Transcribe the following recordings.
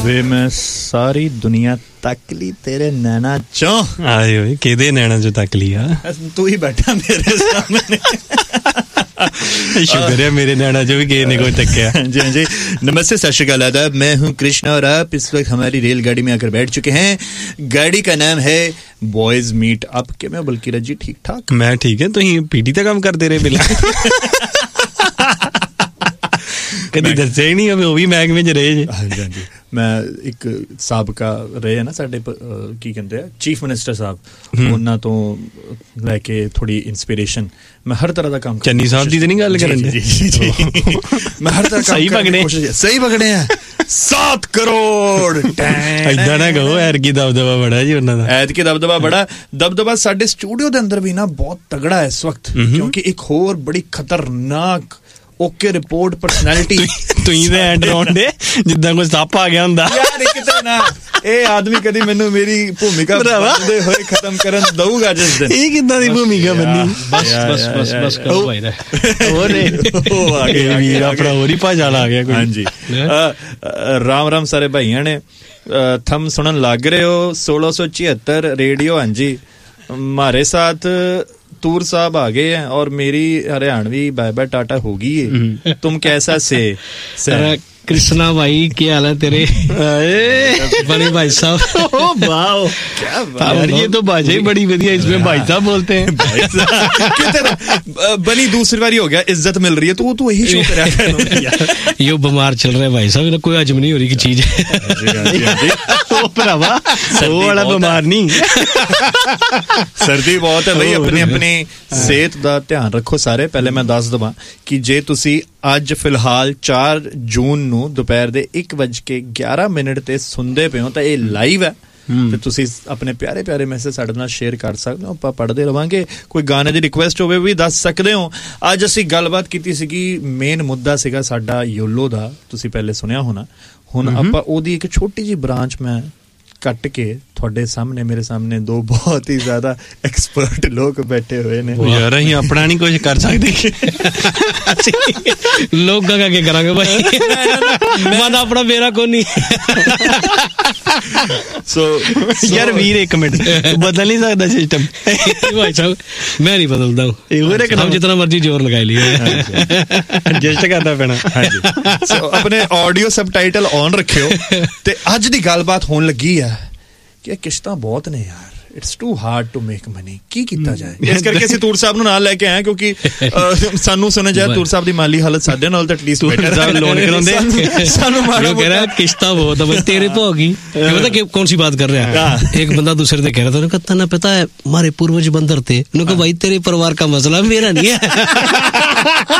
ਵੇ ਮੈਂ ਸਾਰੀ ਦੁਨੀਆ ਤੱਕ ਲਈ ਤੇਰੇ ਨੈਣਾ ਚੋਂ। ਆਏ ਓਏ ਕਿਹਦੇ ਨੈਣਾ ਚੋਂ ਤੱਕ ਲਿਆ? ਤੂੰ ਹੀ ਬੈਠਾ ਮੇਰੇ ਸਾਹਮਣੇ। शुक्र है मेरे नैना जो भी किसी ने कोई तकिया। जी जी, नमस्ते, सत श्री अकाल, आदाब। मैं हूँ कृष्णा और आप इस वक्त हमारी रेलगाड़ी में आकर बैठ चुके हैं। गाड़ी का नाम है बॉयज मीट अप। के मैं बल्कि रजी ठीक ठाक? मैं ठीक है। तो पीटी का काम करते रहे बिल्ला कभी दस्या ही नहीं हमें, वो भी महकमे च रहे। हाँ जी हाँ जी, मैं एक ਸਾਬਕਾ ਰਹੇ ਹੈ ਨਾ ਸਾਡੇ ਕੀ ਕਹਿੰਦੇ ਆ ਚੀਫ ਮਿਨਿਸਟਰ ਸਾਹਿਬ, ਉਹਨਾਂ ਤੋਂ ਲੈ ਕੇ ਥੋੜੀ ਇਨਸਪੀਰੇਸ਼ਨ ਮੈਂ ਹਰ ਤਰ੍ਹਾਂ ਦਾ ਕੰਮ ਚੰਨੀ ਸਾਹਿਬ ਦੀ ਤੇ ਨਹੀਂ ਗੱਲ ਕਰਨ ਦੇ? ਮੈਂ ਹਰ ਤਰ੍ਹਾਂ ਸਹੀ ਪਕੜੇ, ਸਹੀ ਪਕੜੇ ਆ। 7 ਕਰੋੜ ਏਦਾਂ ਨਾ ਕਹੋ, ਐਤਕੀ ਦਬਦਬਾ ਬੜਾ ਜੀ ਉਹਨਾਂ ਦਾ। ਐਤਕੀ ਦਬਦਬਾ ਬੜਾ, ਦਬਦਬਾ ਸਾਡੇ ਸਟੂਡੀਓ ਦੇ ਅੰਦਰ ਵੀ ਨਾ ਬਹੁਤ ਤਗੜਾ ਇਸ ਵਕਤ, ਕਿਉਂਕਿ ਇੱਕ ਹੋਰ ਬੜੀ ਖਤਰਨਾਕ ਓਕੇ ਰਿਪੋਰਟ ਪਰਸਨੈਲਿਟੀ ਤੁਸੀਂ ਤੇ ਐਂਡ ਰਾਉਂਡ ਜਿੱਦਾਂ ਕੋਈ ਸੱਪ ਆ ਗਿਆ ਹੁੰਦਾ ਯਾਰ। ਕਿਤੇ ਨਾ ਇਹ ਆਦਮੀ ਕਦੀ ਮੈਨੂੰ ਮੇਰੀ ਭੂਮਿਕਾ ਬਣਦੇ ਹੋਏ ਖਤਮ ਕਰਨ ਦਊਗਾ ਜਿਸ ਦਿਨ। ਇਹ ਕਿੱਦਾਂ ਦੀ ਭੂਮਿਕਾ ਬੰਨੀ? ਬਸ ਕਰੋ ਭਾਈ ਦਾ ਉਹ ਆ ਗਿਆ ਵੀਰ ਆਪਣਾ ਹੋਰ ਹੀ ਭਾਜਾ ਆ ਗਿਆ ਕੋਈ। ਹਾਂਜੀ, ਰਾਮ ਰਾਮ ਸਾਰੇ ਭਾਈਆਂ ਨੇ। ਥੰਮ ਸੁਣਨ ਲੱਗ ਰਹੇ ਹੋ 1676 रेडियो। हाँ जी, हमारे साथ तूर साहब आ गए हैं और मेरी हरियाणवी बाय बाय टाटा हो गई है। तुम कैसा से? कृष्णा भाई क्या हाल है तेरे? बड़े भाई साहब, वाह क्या यार, ये तो बाजा ही बड़ी बढ़िया, इसमें भाई साहब बोलते हैं। भाई साहब बनी दूसरी बारी हो गया, इज्जत मिल रही है। तू यही शो कर यो बीमार चल रहा है भाई साहब, कोई हजम नहीं हो रही की चीज है। भरावा वो वाला बीमार नहीं, सर्दी बहुत है भाई। अपनी अपनी सेहत का ध्यान रखो सारे। पहले मैं दस दवा कि जे तुसी ਅੱਜ ਫਿਲਹਾਲ 4 ਜੂਨ ਨੂੰ ਦੁਪਹਿਰ ਦੇ 1:11 ਤੇ ਸੁਣਦੇ ਪਏ ਹੋ ਤਾਂ ਇਹ ਲਾਈਵ ਹੈ ਤੇ ਤੁਸੀਂ ਆਪਣੇ ਪਿਆਰੇ ਪਿਆਰੇ ਮੈਸੇਜ ਸਾਡੇ ਨਾਲ ਸ਼ੇਅਰ ਕਰ ਸਕਦੇ ਹੋ, ਆਪਾਂ ਪੜ੍ਹਦੇ ਰਵਾਂਗੇ। ਕੋਈ ਗਾਣੇ ਦੀ ਰਿਕੁਐਸਟ ਹੋਵੇ ਵੀ ਦੱਸ ਸਕਦੇ ਹੋ। ਅੱਜ ਅਸੀਂ ਗੱਲਬਾਤ ਕੀਤੀ ਸੀਗੀ, ਮੇਨ ਮੁੱਦਾ ਸੀਗਾ ਸਾਡਾ ਯੋਲੋ ਦਾ, ਤੁਸੀਂ ਪਹਿਲੇ ਸੁਣਿਆ ਹੋਣਾ। ਹੁਣ ਆਪਾਂ ਉਹਦੀ ਇੱਕ ਛੋਟੀ ਜਿਹੀ ਬ੍ਰਾਂਚ ਮੈਂ ਕੱਟ ਕੇ ਤੁਹਾਡੇ ਸਾਹਮਣੇ, ਮੇਰੇ ਸਾਹਮਣੇ ਦੋ ਬਹੁਤ ਹੀ ਜ਼ਿਆਦਾ ਐਕਸਪਰਟ ਲੋਕ ਬੈਠੇ ਹੋਏ ਨੇ। ਯਾਰ ਅਸੀਂ ਆਪਣਾ ਨਹੀਂ ਕੁਝ ਕਰ ਸਕਦੇ, ਲੋਕਾਂ ਦਾ ਕੀ ਕਰਾਂਗੇ ਭਾਈ? ਮੈਂ ਤਾਂ ਆਪਣਾ ਮੇਰਾ ਕੋਈ ਨਹੀਂ। ਸੋ ਯਾਰ ਵੀਰ ਇੱਕ ਮਿੰਟ, ਤੂੰ ਬਦਲ ਨਹੀਂ ਸਕਦਾ ਸਿਸਟਮ भाई साहब? मैं नहीं बदलता हूँ, हम जितना मर्जी जोर लगा लिए ਐਡਜਸਟ ਕਰਨਾ ਪੈਣਾ। ਸੋ ਆਪਣੇ ਆਡੀਓ ਸਬਟਾਈਟਲ ਔਨ ਰੱਖਿਓ। ਤੇ ਅੱਜ ਦੀ ਗੱਲਬਾਤ ਹੋਣ ਲੱਗੀ ਆ ਕਿ ਕਿਸ਼ਤਾਂ ਬਹੁਤ ਨੇ ਯਾਰ, it's too hard to make money. ਕੀ ਕੀਤਾ ਜਾਏ? ਇਸ ਕਰਕੇ ਅਸੀਂ ਤੂਰ ਸਾਹਿਬ ਨੂੰ ਨਾਲ ਲੈ ਕੇ ਆਏ, ਕਿਉਂਕਿ ਸਾਨੂੰ ਸੁਣਿਆ ਜਾਏ ਤੂਰ ਸਾਹਿਬ ਦੀ ਮਾਲੀ ਹਾਲਤ ਸਾਡੇ ਨਾਲ ਤਾਂ ਐਟਲੀਸਟ ਤੂਰ ਸਾਹਿਬ ਲੋਨ ਕਰਾਉਂਦੇ ਸਾਨੂੰ ਮਾੜਾ कह रहा किश्ता बहुत है तेरे पे होगी। पता कौन सी बात कर रहा है? एक बंदा दूसरे से कह रहा था, उन्होंने कहा ना पता है हमारे पूर्वज बंदर थे। उन्होंने कहा भाई तेरे परिवार का मसला मेरा नहीं है।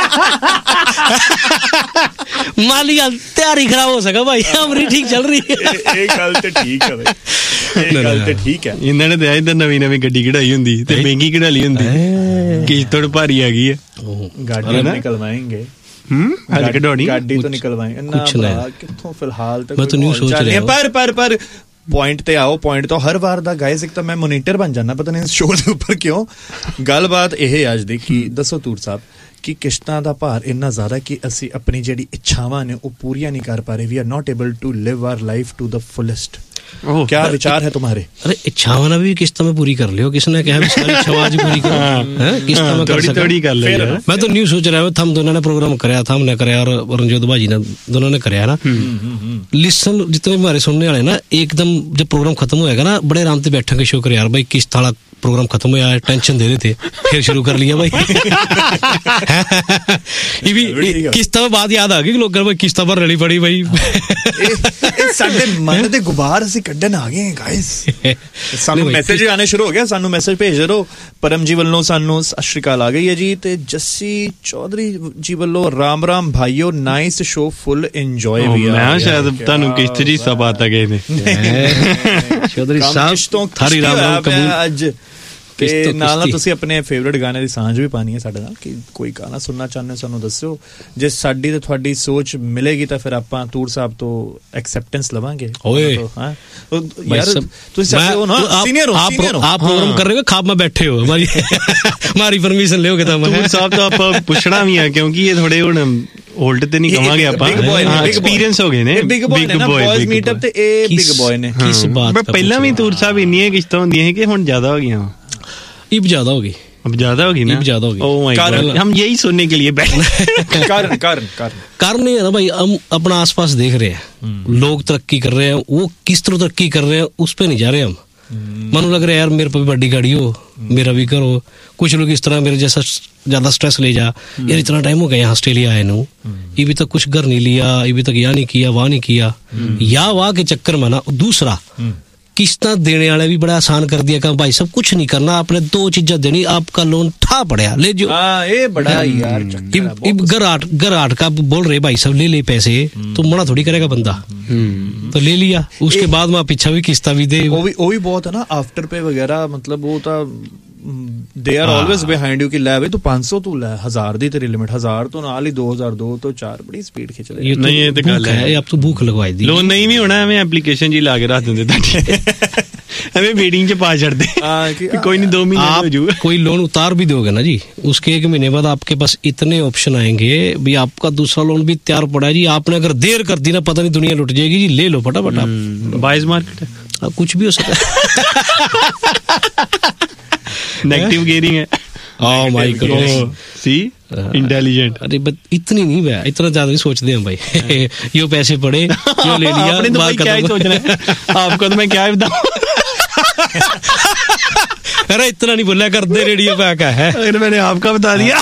माली तैयारी खराब हो सका भाई, हमारी ठीक चल रही है। एक गल ते ठीक है भाई, एक गल ते ठीक है। ਇਹਨਾਂ ਨੇ ਤੇ ਇਧਰ ਨਵੀਂ ਨਵੀਂ ਗੱਡੀ ਕਢਾਈ ਹੁੰਦੀ ਤੇ ਮਹਿੰਗੀ ਕਢਾਈ ਹੁੰਦੀ, ਕਿਸ਼ਤ ਥੋੜੀ ਭਾਰੀ ਆ ਗਈ ਹੈ। गाड़ी निकलवाएंगे, गाड़ी तो निकलवाएंगे ना कित्थों फिलहाल तक। मैं तो न्यूज़ सोच रहा हूं पर ਪੁਆਇੰਟ ਤੇ ਆਓ। ਪੁਆਇੰਟ ਤੋਂ ਹਰ ਵਾਰ ਦਾ ਗਾਇਸ ਇੱਕ ਤਾਂ ਮੈਂ ਮੋਨੀਟਰ ਬਣ ਜਾਂਦਾ, ਪਤਾ ਨਹੀਂ ਸ਼ੋਅ ਦੇ ਉੱਪਰ ਕਿਉਂ। ਗੱਲਬਾਤ ਇਹ ਅੱਜ ਦੀ ਕਿ ਦੱਸੋ ਤੂਰ ਸਾਹਿਬ ਕਿ ਕਿਸ਼ਤਾਂ ਦਾ ਭਾਰ ਇੰਨਾ ਜ਼ਿਆਦਾ ਕਿ ਅਸੀਂ ਆਪਣੀ ਜਿਹੜੀ ਇੱਛਾਵਾਂ ਨੇ ਉਹ ਪੂਰੀਆਂ ਨਹੀਂ ਕਰ ਪਾ ਰਹੇ। ਵੀ R ਨॉट able to Liv R life to the fullest. क्या विचार है तुम्हारे? अरे इच्छावां ना भी किस्त में पूरी कर लियो। किसने कहा सारी इच्छावां आज पूरी कर किस्त में कर सकते? थोड़ी कर ले। मैं तो न्यूज़ सोच रहा हूं, हम दोनों ने प्रोग्राम कराया था, हमने कराया और रणजोत भाजी ने दोनों ने कराया ना। लिसन जितने हमारे सुनने वाले ना, एकदम जब प्रोग्राम खत्म होएगा ना बड़े आराम से बैठेंगे शो कर यार भाई किस्त वाला प्रोग्राम खत्म होया, टेंशन दे रहे थे, फिर शुरू कर लिया भाई। ये भी किस्ता में बात याद आ गई, लोग भाई किस्ता पर रली पड़ी भाई। ਸਾਡੇ ਮਨ ਦੇ ਗੁਬਾਰ ਅਸੀਂ ਕੱਢਣ ਆ ਗਏ ਗਾਇਸ। ਸਾਨੂੰ ਮੈਸੇਜ ਆਣੇ ਸ਼ੁਰੂ ਹੋ ਗਿਆ, ਸਾਨੂੰ ਮੈਸੇਜ ਭੇਜਦੇ ਰਹੋ। ਪਰਮ ਜੀ ਵੱਲੋਂ ਸਾਨੂੰ ਸਤਿ ਸ਼੍ਰੀ ਅਕਾਲ ਆ ਗਈ ਹੈ ਜੀ, ਤੇ ਜੱਸੀ ਚੌਧਰੀ ਜੀ ਵੱਲੋਂ Ram Ram ਭਾਈਓ, nice show, full enjoy ਵੀ ਆ। ਮੈਂ ਸ਼ਾਇਦ ਤੁਹਾਨੂੰ ਕਿਸ਼ਤ ਜੀ ਸਭ ਆਤਾ ਗਏ ਨੇ ਚੌਧਰੀ ਸਾਹਿਬ, ਥਾਰੀ ਰਾਮ ਰਾਮ ਕਬੂਲ। ਅੱਜ ਤੇ ਨਾਲ ਤੁਸੀਂ ਆਪਣੇ ਫੇਵਰੇਟ ਗਾਣੇ ਦੀ ਸਾਂਝ ਵੀ ਪਾਣੀ ਹੈ ਸਾਡੇ ਨਾਲ, ਕਿ ਕੋਈ ਗਾਣਾ ਸੁਣਨਾ ਚਾਹੁੰਦੇ ਹੋ ਸਾਨੂੰ ਦੱਸਿਓ। ਜੇ ਸਾਡੀ ਤੇ ਤੁਹਾਡੀ ਸੋਚ ਮਿਲੇਗੀ ਤਾਂ ਫਿਰ ਆਪਾਂ ਤੂਰ ਸਾਹਿਬ ਤੋਂ ਐਕਸੈਪਟੈਂਸ ਲਵਾਂਗੇ। ਓਏ ਯਾਰ ਤੁਸੀਂ ਹੋ ਨਾ ਸੀਨੀਅਰ ਹੋ, आप प्रोग्राम कर रहे हो, खाब में बैठे हो, हमारी परमिशन लियोगे तो ਤੂਰ ਸਾਹਿਬ ਤੋਂ ਆਪਾਂ ਪੁੱਛਣਾ ਵੀ ਆ, ਕਿਉਂਕਿ ਇਹ ਥੋੜੇ ਹੁਣ ओल्ड ਤੇ ਨਹੀਂ ਕਹਾਂਗੇ ਆਪਾਂ, ਐਕਸਪੀਰੀਅੰਸ ਹੋ ਗਏ ਨੇ, ਬਿਗ ਬॉय ਨੇ ਨਾ ਬॉयਜ਼ ਮੀਟਅਪ ਤੇ ਇਹ ਬਿਗ ਬॉय ਨੇ। ਕਿਸ ਬਾਤ ਪਰ ਪਹਿਲਾਂ ਵੀ ਤੂਰ ਸਾਹਿਬ ਇੰਨੀਆਂ ਕਿਸ਼ਤਾਂ ਹੁੰਦੀਆਂ ਸੀ ਕਿ ਹੁਣ ਜ਼ਿਆਦਾ ਹੋ ਗਈਆਂ, इब ज्यादा होगी, अब ज्यादा होगी ना, ज्यादा होगी। ओह माय गॉड, हम यही सुनने के लिए बैठे। कारण नहीं है ना भाई, हम अपना आसपास देख रहे हैं, लोग तरक्की कर रहे हैं, वो किस तरह तरक्की कर रहे हैं उस पे नहीं जा रहे हम। मनु लग रहा है यार मेरे पे भी बड़ी गाड़ी हो, मेरा भी करो। कुछ लोग इस तरह मेरे जैसा ज्यादा स्ट्रेस ले जा, यार इतना टाइम हो गया यहाँ ऑस्ट्रेलिया आए नू, ये भी तक कुछ घर नहीं लिया, ये भी तक यहाँ नहीं किया, वहाँ नहीं किया, या वहाँ के चक्कर में ना दूसरा किस्तां देने वाले भी बड़ा आसान कर दिया कि भाई सब कुछ नहीं करना, आपने 2 चीजें देनी, आपका लोन ठा पड़ा ले जो। ये बड़ा यार घर आट का बोल रहे भाई सब ले ले पैसे, तो मना थोड़ी करेगा बंदा, तो ले लिया। उसके बाद में पीछा भी किस्ता भी दे, वो भी बहुत है ना आफ्टर पे वगैरह, मतलब वो तो they are always behind you कि ले भाई तू 500 तू ले, 1000 दी तेरी लिमिट, 1000 तो नाल ही 2000 2 तो 4, बड़ी स्पीड खिंच रही। नहीं ये तो गल है, अब तो भूख लगवाई दी, लोन नहीं भी होना, हमें एप्लीकेशन जी ला के रख देंगे ताकि हमें वेटिंग च पा छड़ दे कि कोई नहीं 2 महीने हो जाएगा। कोई लोन उतार भी दोगे ना जी, उसके 1 महीने बाद आपके पास इतने ऑप्शन आएंगे भी, आपका दूसरा लोन भी तैयार पड़ा है जी, आपने अगर देर कर दी ना पता नहीं दुनिया लुट जाएगी जी, ले लो फटाफट आप। बाइज मार्केट है, कुछ भी हो सकता है। नेगेटिव गियरिंग है। Oh my God, C intelligent. अरे बट इतनी नहीं है, इतना ज्यादा नहीं सोचते हैं भाई। यो पैसे पड़े, यो ले लिया, आपने तो भाई क्या ही सोचना है, आपको तो मैं क्या ही बताऊं। अरे इतना नहीं बोला करते, रेडियो पे क्या है, अगर मैंने आपका बता दिया।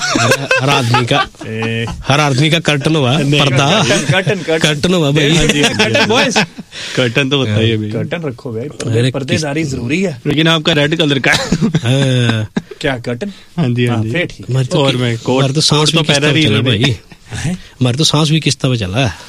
हर आदमी का कर्टन हुआ, पर्दा कर्टन हुआ भाई, कर्टन तो होता ही है, कर्टन रखो भाई, पर्देदारी जरूरी है। लेकिन आपका रेड कलर का क्या कर्टन? हाँ जी हाँ जी। और मैं कोट तो सांस भी किस्ता पे चला भाई, हमारे तो सांस भी किस्ता पे चला है।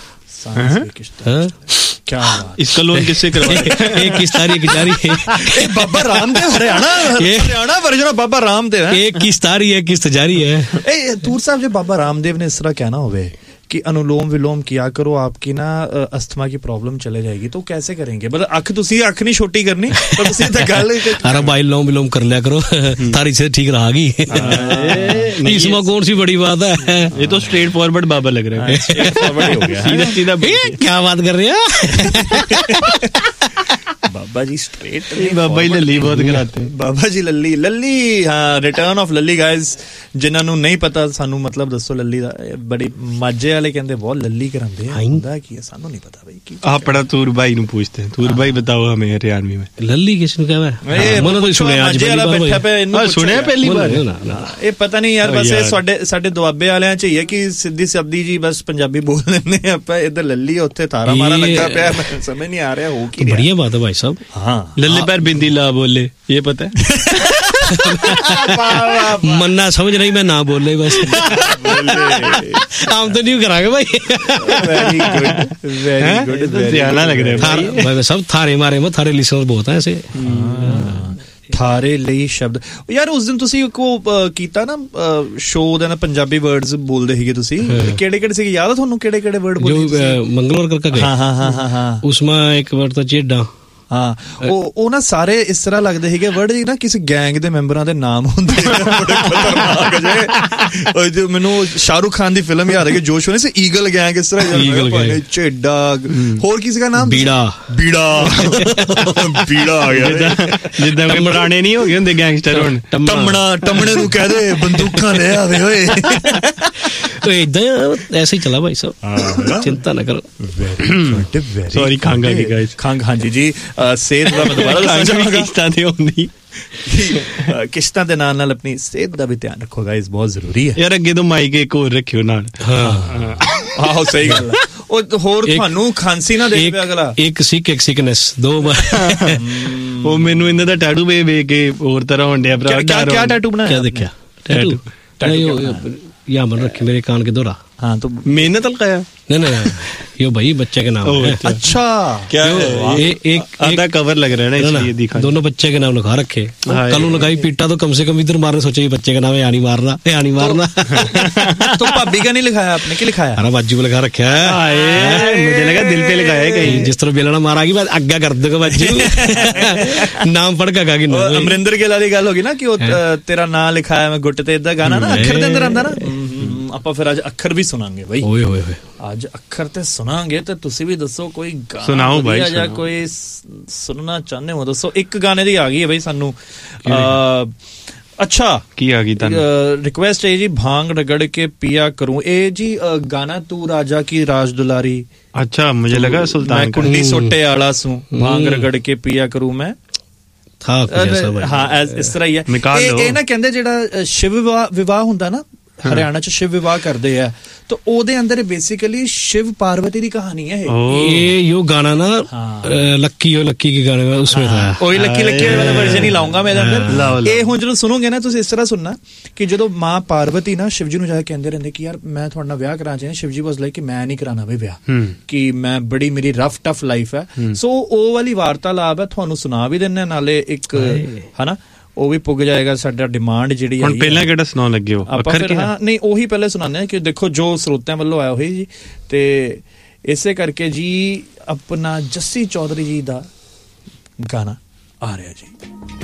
क्या इसका लोन किससे करवाया? एक किस्तारी है बाबा रामदेव, हरियाणा वर्जन ऑफ बाबा रामदेव है। एक किस्तारी है, किस्त जारी है। तूर साहब, जो बाबा रामदेव ने इस तरह कहना होवे कि अनुलोम विलोम किया करो, आपकी ना अस्थमा की प्रॉब्लम चले जाएगी, तो कैसे करेंगे? मतलब अख नहीं छोटी करनी, पर तुसी तो गल अरे भाई लोम विलोम कर लिया करो, तारी से ठीक रहेगी। इसमें कौन सी बड़ी बात है, ये तो स्ट्रेट फॉरवर्ड बाबा लग रहा है, स्ट्रेट फॉरवर्ड हो गया, सीधा सीधा। क्या बात कर रहे हैं बाबा जी? स्ट्रेट बाबा जी लल्ली बहुत कराते हैं, बाबा जी लल्ली। हाँ, रिटर्न ऑफ लल्ली गाइस, जिन्हां नूं नहीं पता सानू मतलब दसो लल्ली दा। बड़ी माजे वाले कहंदे बहुत लल्ली करांदे हैं, हुंदा की है सानू नहीं पता भाई की। आप बड़ा तूर भाई नूं पूछते हैं, तूर भाई बताओ हमें हरियाणवी में लल्ली किसनु कहवे? मैंने तो सुनिया आज पहली बार बैठा पे, इन्नू सुनिया पहली बार। ये पता नहीं यार, बस ये साडे दुआबे वालियां च ही है कि सीधी सब्दी जी बस पंजाबी बोल लेने ਆਪਾਂ, इधर लल्ली उत्थे थारा मारा लगा पिया, समझ नहीं आ रहा हो की। बढ़िया बात है भाई साहब। हाँ, लल्ले पर बिंदी ला बोले, ये पता है। मन्ना समझ नहीं, मैं ना बोल रही बस। हम तो नहीं करांगे भाई। वेरी गुड ध्यान लग रहा है भाई, सब थारे मारे में थारे लिसनर बहुत हैं ऐसे। थारे ਲਈ ਸ਼ਬਦ ਯਾਰ, ਉਸ ਦਿਨ ਤੁਸੀਂ ਕੋ ਕੀਤਾ ਨਾ ਸ਼ੋਅ ਦਾ ਨਾ, ਪੰਜਾਬੀ ਵਰਡਸ ਬੋਲਦੇ ਸੀਗੇ ਤੁਸੀਂ, ਕਿਹੜੇ ਕਿਹੜੇ ਸੀਗੇ ਯਾਦ ਆ ਤੁਹਾਨੂੰ? ਕਿਹੜੇ ਕਿਹੜੇ ਵਰਡ ਬੋਲੇ? ਜੋ ਮੰਗਲਵਾਰ ਕਰਕੇ ਗਏ, ਹਾਂ ਉਸਮਾ ਇੱਕ ਵਰਡ ਤਾਂ ਚੇਡਾ। ਹਾਂ, ਉਹ ਨਾ ਸਾਰੇ ਇਸ ਤਰ੍ਹਾਂ ਲੱਗਦੇ ਸੀਗੇ ਵਰਡ ਨਾ ਕਿਸੇ ਗੈਂਗ ਦੇ ਮੈਂਬਰਾਂ ਦੇ ਨਾਮ ਹੁੰਦੇ ਬੜੇ ਖਤਰਨਾਕ ਜੇ। ਮੈਨੂੰ ਸ਼ਾਹਰੁਖ ਖਾਨ ਦੀ ਫਿਲਮ ਯਾਦ ਹੈ ਕਿ ਜੋਸ਼ ਹੋਣੇ ਸੀ, ਈਗਲ ਗੈਂਗ, ਇਸ ਤਰ੍ਹਾਂ ਚੇਡਾ। ਹੋਰ ਕਿਸੇ ਦਾ ਨਾਮ? ਬੀੜਾ ਆ ਗਿਆ, ਜਿੱਦਾਂ ਪੁਰਾਣੇ ਨਹੀਂ ਹੋ ਗਏ ਹੁੰਦੇ ਗੈਂਗਸਟਰ, ਹੁਣ ਟੰਮਣੇ ਨੂੰ ਕਹਿ ਦੇ ਬੰਦੂਕਾਂ ਲੈ ਆਵੇ ਓਏ। ਏਦਾਂ ਐਸੇ ਹੀ ਚਲਾ ਭਾਈ ਸਾਹਿਬ, ਚਿੰਤਾ ਨਾ ਕਰੋ। ਸੌਰੀ ਖੰਗ ਆ ਗਈ ਗਾਇਸ, ਖੰਗ। ਹਾਂਜੀ ਜੀ, ਸਿਹਤ ਦਾ ਮੈਂ ਦੁਬਾਰਾ ਦੱਸਣਾ ਚਾਹਾਂਗਾ, ਕਿਸ਼ਤਾਂ ਤੇ ਹੁੰਦੀ, ਕਿਸ਼ਤਾਂ ਦੇ ਨਾਲ ਆਪਣੀ ਸਿਹਤ ਦਾ ਵੀ ਧਿਆਨ ਰੱਖੋ ਗਾਇਸ, ਬਹੁਤ ਜ਼ਰੂਰੀ ਹੈ ਯਾਰ। ਅੱਗੇ ਤੋਂ ਮਾਈਕ ਇੱਕ ਹੋਰ ਰੱਖਿਓ ਨਾਲ। ਆਹੋ ਸਹੀ ਗੱਲ ਹੈ। ਉਹ ਹੋਰ ਤੁਹਾਨੂੰ ਖਾਂਸੀ ਨਾ ਦੇ ਪਿਆ ਅਗਲਾ। ਇੱਕ ਸਿਕਨੈਸ 2 ਬਾਰ। ਉਹ ਮੈਨੂੰ ਇਹਨਾਂ ਦਾ ਟੈਟੂ ਵੇਖ ਕੇ ਹੋਰ ਤਰ੍ਹਾਂ ਹੋਣ ਡਿਆ ਭਰਾ। क्या टैटू बनाया? क्या देखा टैटू? या मन रखे मेरे कान के दौरा। हाँ, तो मेहनत लगाया नहीं यो भाई बच्चे के नाम है। अच्छा, क्या एक आधा कवर लग रहा है ना, इसलिए दिखा। दोनों बच्चे के नाम लिखा रखे, कल लगाई पीटा तो कम से कम इधर मारने सोचे बच्चे का नाम है, यानी मारना। तो भाभी का नहीं लिखाया आपने? क्या लिखाया? अरे बाजू पे लिखा रखा है, मुझे लगा दिल पे लिखाया है कहीं। जिस तरह बेलना मारा की बात आज्ञा कर दो बाजू। नाम पढ़ का अमरिंदर गिल वाली गल होगी ना कि तेरा नाम लिखाया मैं गुट ते, इदा गाना ना अखर दे अंदर आंदा ना, ਆਪਾਂ ਫਿਰ ਅੱਜ ਅੱਖਰ ਵੀ ਸੁਣਾਂਗੇ ਬਈ। ਓਏ ਹੋਏ ਹੋਏ, ਅੱਜ ਅੱਖਰ ਤੇ ਸੁਣਾਂਗੇ ਤੇ ਤੁਸੀਂ ਵੀ ਦੱਸੋ ਕੋਈ ਗਾਣਾ ਸੁਣਾਓ ਬਾਈ, ਜਾਂ ਕੋਈ ਸੁਣਨਾ ਚਾਹੁੰਦੇ ਹੋ ਦੱਸੋ। ਇੱਕ ਗਾਣੇ ਦੀ ਆ ਗਈ ਹੈ ਬਈ ਸਾਨੂੰ, ਅੱਛਾ ਕੀ ਆ ਗਈ ਤੁਹਾਨੂੰ ਰਿਕੁਐਸਟ ਹੈ ਜੀ, ਭਾਂਗ ਰਗੜ ਕੇ ਪਿया करूं। ਇਹ ਜੀ ਗਾਣਾ ਤੂੰ ਰਾਜਾ ਕੀ ਰਾਜ ਦੁਲਾਰੀ, ਅੱਛਾ ਮੁਝੇ ਲਗਾ ਸੁਲਤਾਨ ਮੈਂ ਕੁੰਡੀ ਸੋਟੇ ਆਲਾ ਸੂ, ਭਾਂਗ ਰਗੜ ਕੇ ਪਿया करूं ਮੈਂ। ਹਾਂ ਇਸ ਤਰ੍ਹਾਂ ਹੀ ਹੈ ਇਹ ਨਾ। ਕਹਿੰਦੇ ਜਿਹੜਾ ਸ਼ਿਵ ਵਿਵਾਹ ਹੁੰਦਾ ਨਾ ਹਰਿਆਣਾ ਚ, शिव विवाह करते हैं तो ओदे अंदर बेसिकली शिव पार्वती की कहानी है। ये यो गाना ना लक्की के गाने में उसमें था। ओही लक्की वाला वर्जन ही लाऊंगा मैं अंदर। ये हुण जदों सुनोगे ना तुसीं इस तरह सुनना कि जदों मां पार्वती ना शिव जी नूं जाके कहंदे रहंदे कि यार मैं तुहाडे नाल विआह कराना चाहंदी, शिव जी वाज लाइक कि मैं नहीं कराना बई विआह, कि मैं बड़ी मेरी रफ टफ लाइफ है। सो ओ वाली वार्तालाप है, तुहानूं सुना भी दिंदे नाले एक है ना, ਉਹ ਵੀ ਪੁੱਗ ਜਾਏਗਾ ਸਾਡਾ ਡਿਮਾਂਡ ਜਿਹੜੀ ਹੁਣ ਪਹਿਲਾਂ ਕਿਹੜਾ ਸੁਣਾਉਣ ਲੱਗੇ ਹੋ ਅੱਖਰ ਕੀ? ਹਾਂ ਨਹੀਂ ਉਹੀ ਪਹਿਲੇ ਸੁਣਾਉਂਦੇ ਆ ਕਿ ਦੇਖੋ ਜੋ ਸਰੋਤਿਆਂ ਵੱਲੋਂ ਆਇਆ ਹੋਈ ਜੀ, ਤੇ ਇਸੇ ਕਰਕੇ ਜੀ ਆਪਣਾ ਜੱਸੀ ਚੌਧਰੀ ਜੀ ਦਾ ਗਾਣਾ ਆ ਰਿਹਾ ਜੀ।